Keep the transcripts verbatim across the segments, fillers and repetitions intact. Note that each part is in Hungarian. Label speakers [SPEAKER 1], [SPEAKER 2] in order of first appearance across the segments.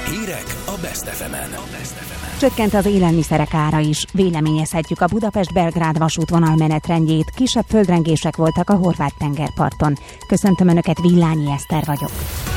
[SPEAKER 1] Hírek a Best ef emen.
[SPEAKER 2] Csökkent az élelmiszerek ára is. Véleményezhetjük a Budapest-Belgrád vasútvonal menetrendjét. Kisebb földrengések voltak a Horvát-tengerparton. Köszöntöm Önöket, Villányi Eszter vagyok.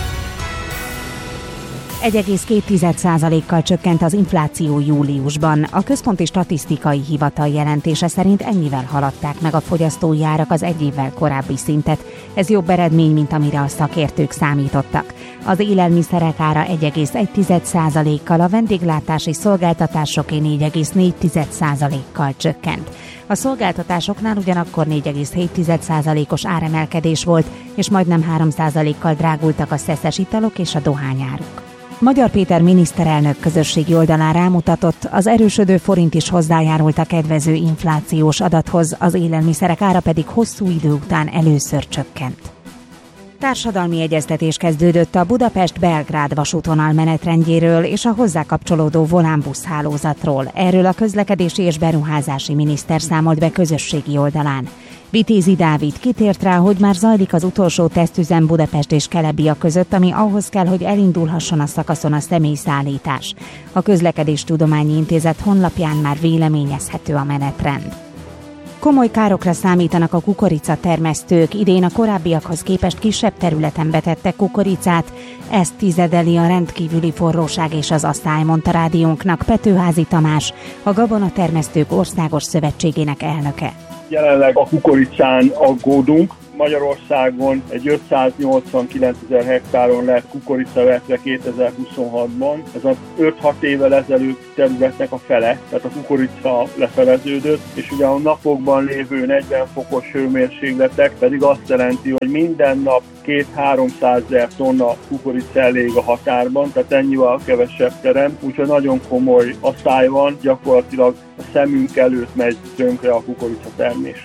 [SPEAKER 2] egy egész két százalékkal csökkent az infláció júliusban. A Központi Statisztikai Hivatal jelentése szerint ennyivel haladták meg a fogyasztói árak az egy évvel korábbi szintet. Ez jobb eredmény, mint amire a szakértők számítottak. Az élelmiszerek ára egy egész egy százalékkal, a vendéglátási szolgáltatásoké négy egész négy százalékkal csökkent. A szolgáltatásoknál ugyanakkor négy egész hét százalékos áremelkedés volt, és majdnem három százalékkal drágultak a szeszes italok és a dohányáruk. Magyar Péter miniszterelnök közösségi oldalán rámutatott, az erősödő forint is hozzájárult a kedvező inflációs adathoz, az élelmiszerek ára pedig hosszú idő után először csökkent. Társadalmi egyeztetés kezdődött a Budapest-Belgrád vasútvonal menetrendjéről és a hozzá kapcsolódó volánbusz hálózatról. Erről a közlekedési és beruházási miniszter számolt be közösségi oldalán. Vitézi Dávid kitért rá, hogy már zajlik az utolsó tesztüzem Budapest és Kelebia között, ami ahhoz kell, hogy elindulhasson a szakaszon a személyszállítás. A Közlekedéstudományi Intézet honlapján már véleményezhető a menetrend. Komoly károkra számítanak a kukoricatermesztők, idén a korábbiakhoz képest kisebb területen betettek kukoricát. Ezt tizedeli a rendkívüli forróság és az asszály, mondta rádiónknak Petőházy Tamás, a Gabonatermesztők Országos Szövetségének elnöke.
[SPEAKER 3] Jelenleg a kukoricán aggódunk. Magyarországon egy ötszáznyolcvankilencezer hektáron lett kukoricavetve kétezer-huszonhatban. Ez az öt-hat évvel ezelőtt területnek a fele, tehát a kukorica lefeleződött, és ugye a napokban lévő negyven fokos hőmérsékletek pedig azt jelenti, hogy minden nap két-háromszázezer tonna kukorica elég a határban, tehát ennyivel kevesebb terem, úgyhogy nagyon komoly asszály van, gyakorlatilag a szemünk előtt megy tönkre a kukoricatermés.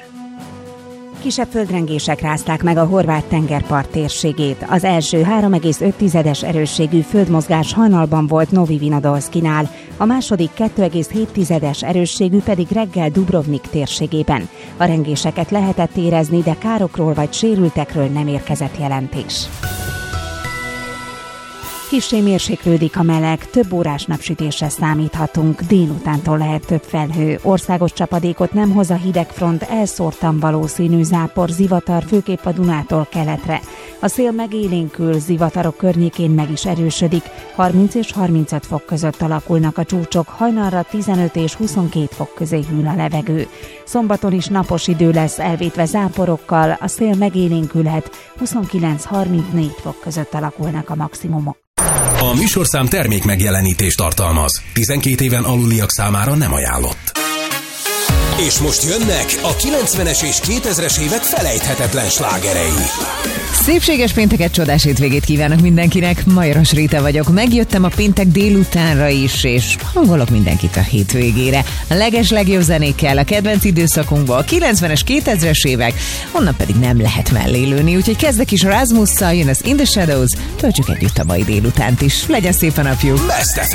[SPEAKER 2] Kisebb földrengések rázták meg a Horvát-tengerpart térségét. Az első három egész öt erősségű földmozgás hajnalban volt Novi Vinodolskinál, a második kettő egész hét erősségű pedig reggel Dubrovnik térségében. A rengéseket lehetett érezni, de károkról vagy sérültekről nem érkezett jelentés. Kissé mérséklődik a meleg, több órás napsütésre számíthatunk, délutántól lehet több felhő. Országos csapadékot nem hoz a hidegfront, elszórtan valószínű zápor, zivatar, főképp a Dunától keletre. A szél megélénkül, zivatarok környékén meg is erősödik, harminc és harmincöt fok között alakulnak a csúcsok, hajnalra tizenöt és huszonkét fok közé hűl a levegő. Szombaton is napos idő lesz, elvétve záporokkal, a szél megélénkülhet, huszonkilenc-harmincnégy fok között alakulnak a maximumok.
[SPEAKER 1] A műsorszám termék megjelenítést tartalmaz. tizenkét éven aluliak számára nem ajánlott. És most jönnek a kilencvenes és kétezres évek felejthetetlen slágerei.
[SPEAKER 4] Szépséges pénteket, csodás hétvégét kívánok mindenkinek. Majoros Rita vagyok. Megjöttem a péntek délutánra is, és hangolok mindenkit a hétvégére. A leges legjobb zenékkel, a kedvenc időszakunkba, a kilencvenes, kétezres évek, onnan pedig nem lehet mellélőni. Úgyhogy kezdek is Rasmusszal, jön az In the Shadows, töltsük együtt a mai délutánt is. Legyen szép a napjuk!
[SPEAKER 1] Best ef